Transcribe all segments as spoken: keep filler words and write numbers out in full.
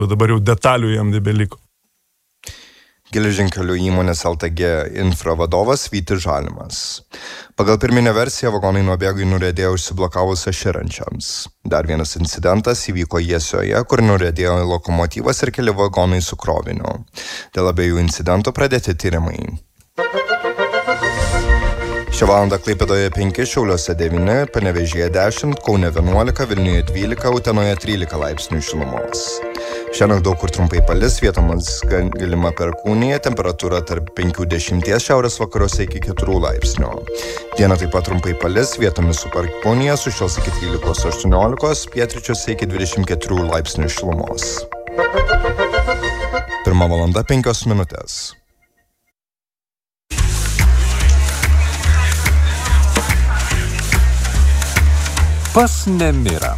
dabar jau detalių jam nebeliko. Geležinkelių įmonės L T G Infra vadovas Vytis Žalimas. Pagal pirminę versiją vagonai nuo bėgių nuriedėjo užsiblokavus aširančiams. Dar vienas incidentas įvyko Jesioje, kur nuriedėjo lokomotyvas ir keli vagonai su kroviniu. Dėl abiejų incidentų pradėti tyrimai. Šią valandą Klaipėdoje penki, Šiauliuose devyni, Panevėžyje dešimt, Kaune vienuolika, Vilniuje dvylika, Utenoje trylika laipsnių šilumos. Šiandien daug kur trumpai palis, vietomis galima perkūnija, temperatūra tarp penkių dešimties, šiaurės vakaruose iki keturių laipsnių. Dieną taip pat trumpai palis, vietomis su perkūnija, sušils iki trylikos aštuoniolikos, pietryčiuose iki dvidešimt keturių laipsnių šilumos. Pirma valanda penkios minutės. Pas nemirą.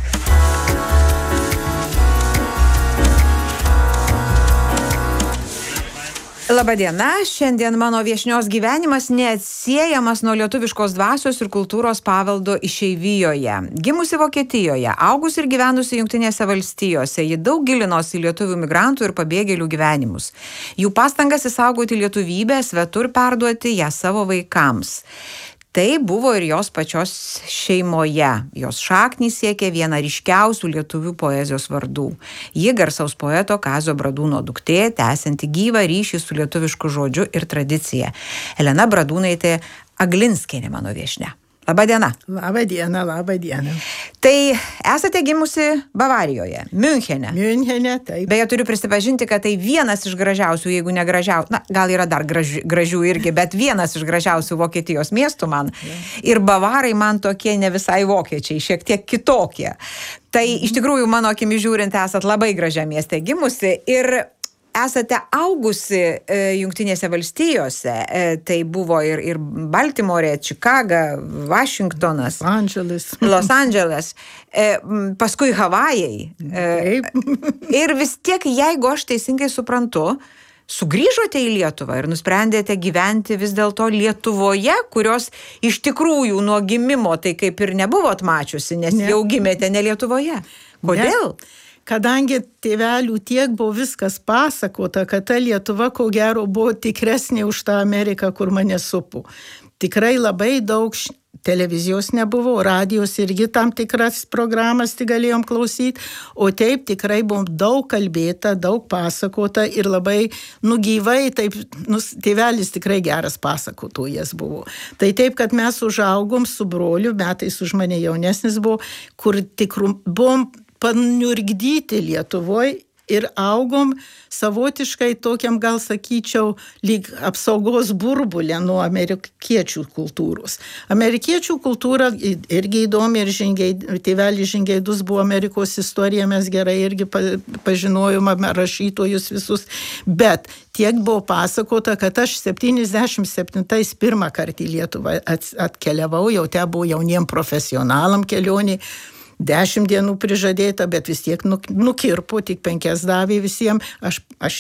Labadiena, šiandien mano viešnios gyvenimas neatsiejamas nuo lietuviškos dvasios ir kultūros paveldo išeivijoje. Gimusi Vokietijoje, augusi ir gyvenusi Jungtinėse valstijose, ji daug gilinosi į lietuvių migrantų ir pabėgėlių gyvenimus. Jų pastangas išsaugoti lietuvybę, svetur perduoti ją savo vaikams. Tai buvo ir jos pačios šeimoje. Jos šaknys siekė vieną ryškiausių lietuvių poezijos vardų. Ji garsaus poeto Kazio Bradūno duktė, tęsianti gyvą ryšį su lietuvišku žodžiu ir tradicija. Elena Bradūnaitė Aglinskienė mano viešnia. Labadiena. Labadiena, labadiena. Tai esate gimusi Bavarijoje, Miunchene. Miunchene, taip. Beje, turiu prisipažinti, kad tai vienas iš gražiausių, jeigu ne gražiausių, na, gal yra dar graži, gražių irgi, bet vienas iš gražiausių Vokietijos miestų man. Ja. Ir Bavarai man tokie ne visai vokiečiai, šiek tiek kitokie. Tai iš tikrųjų, mano akimi žiūrint, esat labai gražia mieste gimusi ir esate augusi e, Jungtinėse valstijose, e, tai buvo ir, ir Baltimorė, Čikaga, Vašingtonas, Los Andželas, Los Andželas, e, paskui Havajai. E, ir vis tiek, jeigu aš teisingai suprantu, sugrįžote į Lietuvą ir nusprendėte gyventi vis dėlto Lietuvoje, kurios iš tikrųjų nuo gimimo tai kaip ir nebuvot mačiusi, nes ne. Jau gimėte ne Lietuvoje. Kodėl? Ne. Kadangi tėvelių tiek buvo viskas pasakota, kad ta Lietuva, ko gero, buvo tikresnė už tą Ameriką, kur mane supo. Tikrai labai daug televizijos nebuvo, radijos irgi tam tikras programas tik galėjom klausyti, o taip tikrai buvo daug kalbėta, daug pasakota ir labai nugyvai, taip, nu, tėvelis tikrai geras pasakotojas buvo. Tai taip, kad mes užaugom su broliu, metais už mane jaunesnis buvo, kur tikru buvom paniurgdyti Lietuvoj ir augom savotiškai tokiam, gal sakyčiau, lyg apsaugos burbulė nuo amerikiečių kultūros. Amerikiečių kultūra irgi įdomi ir žingiai, tėvelis žingeidus buvo Amerikos istorija, mes gerai irgi pažinojom rašytojus visus, bet tiek buvo pasakota, kad aš septyniasdešimt septintais pirmą kartą į Lietuvą atkeliavau, jau te buvo jauniem profesionalam kelionį, dešimt dienų prižadėta, bet vis tiek nukirpo, tik penkias davė visiems. Aš, aš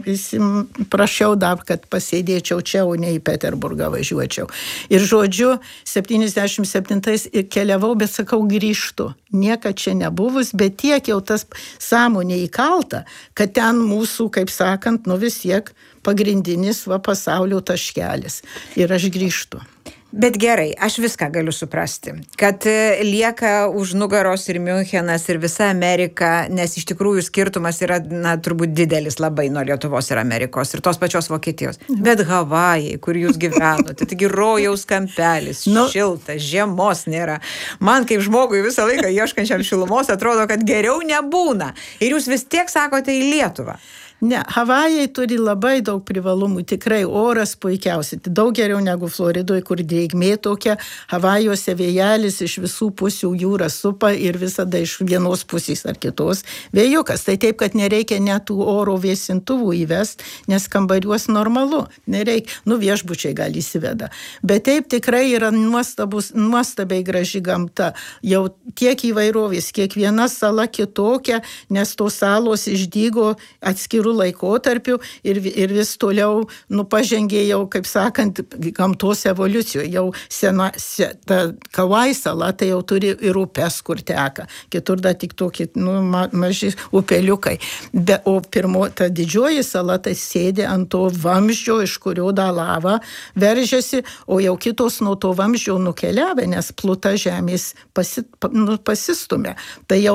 prašiau dar, kad pasėdėčiau čia, o ne į Peterburgą važiuočiau. Ir žodžiu, septyniasdešimt septintais keliavau, bet sakau, grįžtu. Niekad čia nebuvus, bet tiek jau tas sąmonė įkalta, kad ten mūsų, kaip sakant, nu vis tiek pagrindinis va pasaulio taškelis. Ir aš grįžtu. Bet gerai, aš viską galiu suprasti, kad lieka už nugaros ir Miunchenas ir visa Amerika, nes iš tikrųjų skirtumas yra, na, turbūt didelis labai nuo Lietuvos ir Amerikos ir tos pačios Vokietijos. Bet Havajai, kur jūs gyvenote, taigi rojaus kampelis, nu, šiltas, žiemos nėra. Man kaip žmogui visą laiką ieškančiam šilumos atrodo, kad geriau nebūna. Ir jūs vis tiek sakote į Lietuvą. Ne, Havajai turi labai daug privalumų, tikrai oras puikiausiai, daug geriau negu Floridoje, kur drėgmė tokia, Havajuose vėjelis iš visų pusių jūra supa ir visada iš vienos pusės ar kitos vėjukas. Tai taip, kad nereikia net tų oro vėsintuvų įvest, nes kambariuos normalu, nereikia, nu viešbučiai gal įsiveda. Bet taip tikrai yra nuostabus, nuostabiai graži gamta, jau tiek įvairovės, kiekviena sala kitokia, nes tos salos išdygo atskirų ilgu laikotarpiu ir, ir vis toliau, nu, pažengė jau, kaip sakant, gamtos evoliucijoje. Jau sena, se, ta Kauai sala, tai jau turi ir upes, kur teka. Kitur da tik tokie, nu, ma, maži upeliukai. Be, o pirmo, ta didžioji sala, tai sėdė ant to vamzdžio, iš kurio da lava veržiasi, o jau kitos nuo to vamzdžio nukeliavę, nes pluta žemės pasi, nu, pasistumė. Tai jau